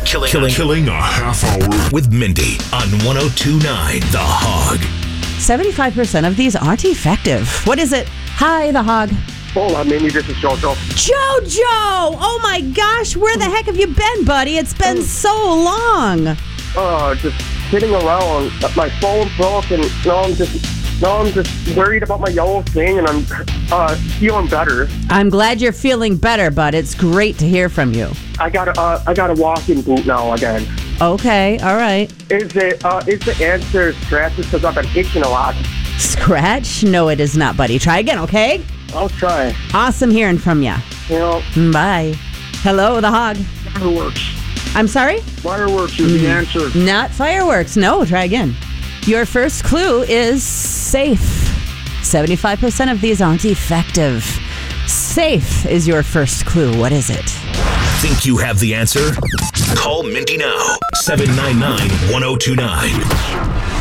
Killing a half hour with Mindy on 102.9 The Hog. 75% of these aren't effective. What is it? Hi, The Hog. Hola, Mindy. This is JoJo. JoJo! Oh my gosh, where the heck have you been, buddy? It's been so long. Just sitting around. My phone broke, and now I'm just worried about my yellow thing, and I'm feeling better. I'm glad you're feeling better, bud. It's great to hear from you. I got a walking boot now again. Okay, all right. Is the answer scratches? Because I've been itching a lot. Scratch? No, it is not, buddy. Try again, okay? I'll try. Awesome hearing from you. Bye. Hello, The Hog. Fireworks. I'm sorry? Fireworks is the answer. Not fireworks. No, try again. Your first clue is safe. 75% of these aren't effective. Safe is your first clue. What is it? Think you have the answer? Call Mindy now. 799-1029.